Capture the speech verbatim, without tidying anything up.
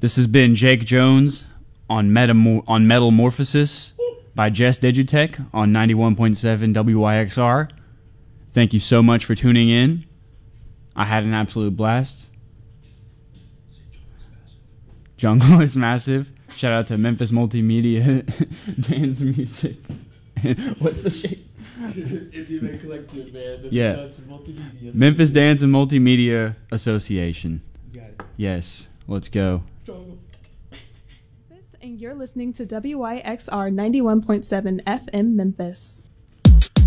This has been Jake Jones on Metamor- on Metamorphosis by Jess Digitech on ninety-one point seven W Y X R. Thank you so much for tuning in. I had an absolute blast. Jungle is massive. Shout out to Memphis Multimedia Dance Music. What's the shape? Indie Collective, man. Memphis Yeah. Dance and Multimedia. Memphis Dance and Multimedia Association. You got it. Yes, let's go. Jungle. And you're listening to W Y X R ninety-one point seven F M Memphis.